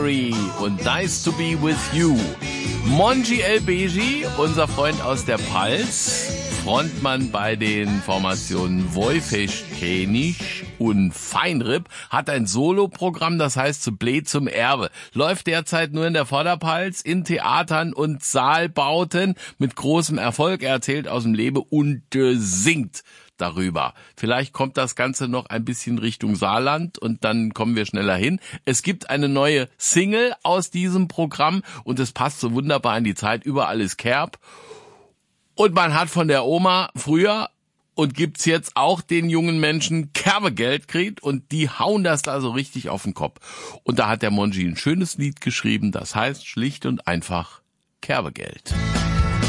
Und Nice to be with you. Monji El-Beji, unser Freund aus der Palz, Frontmann bei den Formationen Wojfisch, Kenisch und Feinripp, hat ein Soloprogramm, das heißt zu Bled zum Erbe. Läuft derzeit nur in der Vorderpalz, in Theatern und Saalbauten mit großem Erfolg. Er erzählt aus dem Leben und singt darüber. Vielleicht kommt das Ganze noch ein bisschen Richtung Saarland und dann kommen wir schneller hin. Es gibt eine neue Single aus diesem Programm und es passt so wunderbar in die Zeit. Überall ist Kerb. Und man hat von der Oma früher und gibt's jetzt auch den jungen Menschen Kerbegeld gekriegt und die hauen das da so richtig auf den Kopf. Und da hat der Monji ein schönes Lied geschrieben, das heißt schlicht und einfach Kerbegeld.